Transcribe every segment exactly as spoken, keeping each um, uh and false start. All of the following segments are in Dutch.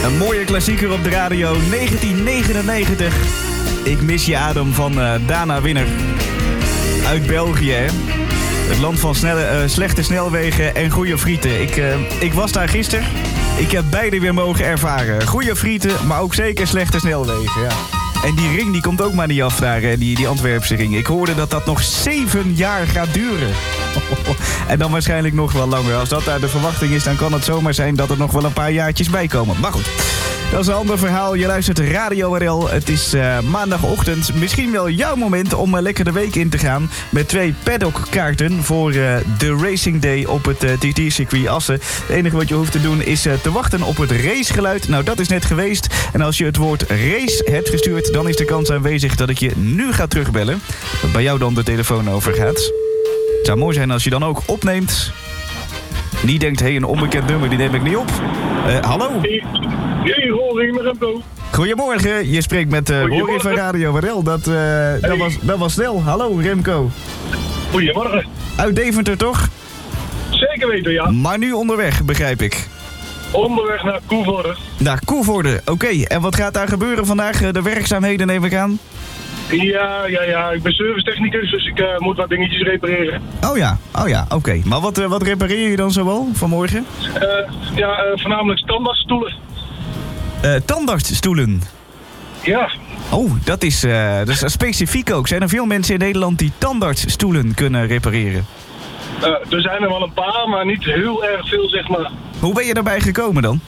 Een mooie klassieker op de radio, negentien negenennegentig. Ik mis je adem van uh, Dana Winner. Uit België, hè. Het land van snelle, uh, slechte snelwegen en goede frieten. Ik, uh, ik was daar gisteren. Ik heb beide weer mogen ervaren. Goede frieten, maar ook zeker slechte snelwegen, ja. En die ring die komt ook maar niet af daar, die, die Antwerpse ring. Ik hoorde dat dat nog zeven jaar gaat duren. En dan waarschijnlijk nog wel langer. Als dat daar de verwachting is, dan kan het zomaar zijn dat er nog wel een paar jaartjes bij komen. Maar goed, dat is een ander verhaal. Je luistert Radio R L. Het is uh, maandagochtend. Misschien wel jouw moment om uh, lekker de week in te gaan. Met twee paddockkaarten voor uh, de Racing Day op het uh, T T-circuit Assen. Het enige wat je hoeft te doen is uh, te wachten op het racegeluid. Nou, dat is net geweest. En als je het woord race hebt gestuurd, dan is de kans aanwezig dat ik je nu ga terugbellen. Dat bij jou dan de telefoon overgaat. Het zou mooi zijn als je dan ook opneemt. Niet denkt, hé, hey, een onbekend nummer, die neem ik niet op. Uh, hallo? Hey, Rory met Remco. Goedemorgen, je spreekt met uh, Rory van Radio R L. Dat, uh, hey. dat, was, dat was snel. Hallo, Remco. Goedemorgen. Uit Deventer, toch? Zeker weten, ja. Maar nu onderweg, begrijp ik. Onderweg naar Koevoorde. Naar Koevoorde, oké. Okay. En wat gaat daar gebeuren vandaag? De werkzaamheden neem ik aan? Ja, ja, ja. Ik ben servicetechnicus, dus ik uh, moet wat dingetjes repareren. Oh ja, oh ja, oké. Okay. Maar wat, uh, wat repareer je dan zoal vanmorgen? Uh, ja, uh, voornamelijk standaardstoelen. Uh, tandartsstoelen? Ja. Oh, dat is, uh, dat is specifiek ook. Zijn er veel mensen in Nederland die tandartsstoelen kunnen repareren? Uh, er zijn er wel een paar, maar niet heel erg veel, zeg maar. Hoe ben je daarbij gekomen dan?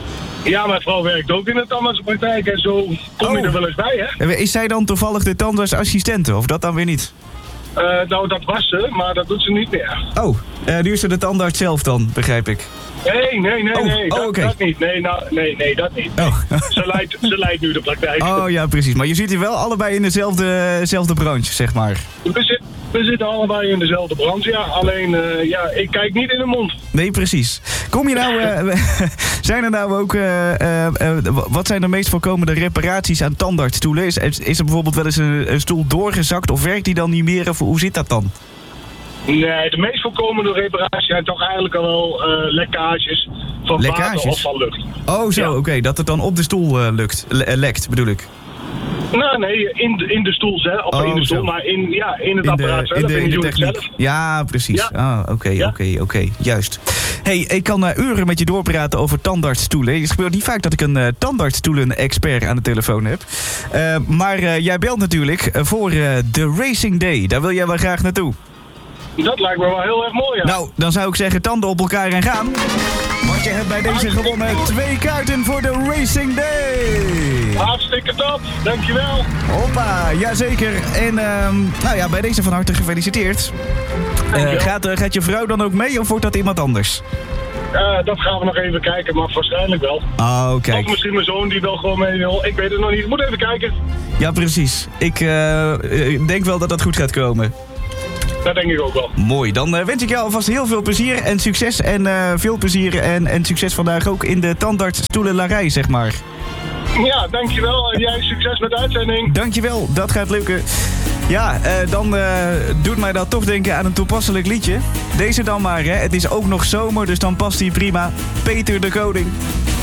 Ja, mijn vrouw werkt ook in de tandartspraktijk en zo kom je oh. er wel eens bij, hè? Is zij dan toevallig de tandartsassistente, of dat dan weer niet? Uh, nou, dat was ze, maar dat doet ze niet meer. Oh, uh, nu is ze de tandarts zelf dan, begrijp ik. Nee, nee, nee, oh. nee, dat, oh, okay. dat niet. Nee, nou, nee, nee, dat niet. Oh. ze, leidt, ze leidt nu de praktijk. Oh ja, precies. Maar je zit hier wel allebei in dezelfde, dezelfde branche, zeg maar. We, zit, we zitten allebei in dezelfde branche, ja. Alleen, uh, ja, ik kijk niet in de mond. Nee, precies. Kom je nou... Uh, zijn er nou ook... Uh, uh, uh, wat zijn de meest voorkomende reparaties aan tandartsstoelen? Is, is er bijvoorbeeld wel eens een, een stoel doorgezakt of werkt die dan niet meer? Of hoe zit dat dan? Nee, de meest voorkomende reparaties zijn toch eigenlijk al wel uh, lekkages van lekkages? water of van lucht. Oh zo, ja. oké. Okay, dat het dan op de stoel uh, lukt, le- lekt, bedoel ik. Nou, nee, in de, in de stoel zelf. Of oh, in de stoel, zo. maar in, ja, in het in apparaat de, zelf. In de, in de, in de techniek. zelf. Ja, precies. Ja. Ah, oké, oké, oké. Juist. Hey, ik kan uh, uren met je doorpraten over tandartsstoelen. Het gebeurt niet vaak dat ik een uh, tandartsstoelen-expert aan de telefoon heb. Uh, maar uh, jij belt natuurlijk voor uh, de Racing Day. Daar wil jij wel graag naartoe. Dat lijkt me wel heel erg mooi, ja. Nou, dan zou ik zeggen tanden op elkaar en gaan. Want je hebt bij deze gewonnen twee kaarten voor de Racing Day. Hartstikke top, dankjewel. Hoppa, jazeker. En uh, nou ja, bij deze van harte gefeliciteerd. Uh, gaat, uh, gaat je vrouw dan ook mee of wordt dat iemand anders? Uh, dat gaan we nog even kijken, maar waarschijnlijk wel. Oh, kijk. Of misschien mijn zoon die wel gewoon mee wil. Ik weet het nog niet, ik moet even kijken. Ja, precies. Ik uh, denk wel dat dat goed gaat komen. Dat denk ik ook wel. Mooi, dan uh, wens ik jou alvast heel veel plezier en succes. En uh, veel plezier en, en succes vandaag ook in de tandartsstoelenlarij, zeg maar. Ja, dankjewel. En jij succes met de uitzending. Dankjewel, dat gaat lukken. Ja, uh, dan uh, doet mij dat toch denken aan een toepasselijk liedje. Deze dan maar, hè. Het is ook nog zomer, dus dan past hij prima. Peter de Koning.